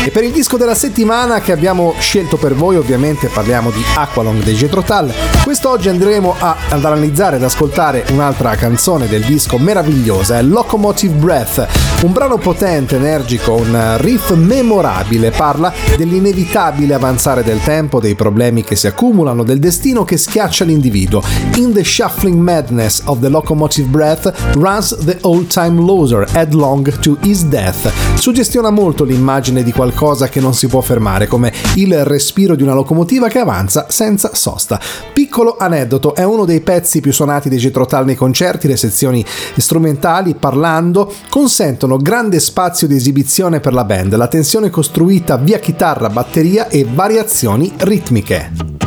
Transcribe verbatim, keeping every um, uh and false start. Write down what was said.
E per il disco della settimana che abbiamo scelto per voi, ovviamente parliamo di Aqualung dei Jethro Tull. Quest'oggi andremo a, ad analizzare ed ascoltare un'altra canzone del disco meravigliosa, è Locomotive Breath, un brano potente, energico, un riff memorabile, parla dell'inevitabile avanzare del tempo, dei problemi che si accumulano, del destino che schiaccia l'individuo. In the shuffling madness of the locomotive breath runs the old-time loser headlong to his death. Suggestiona molto l'immagine di qualcosa che non si può fermare, come il respiro di una locomotiva che avanza senza sosta. Piccolo aneddoto, è uno dei pezzi più suonati dei Jethro Tull nei concerti. Le sezioni strumentali, parlando, consentono grande spazio di esibizione per la band, la tensione costruita via chitarra, batteria e variazioni ritmiche.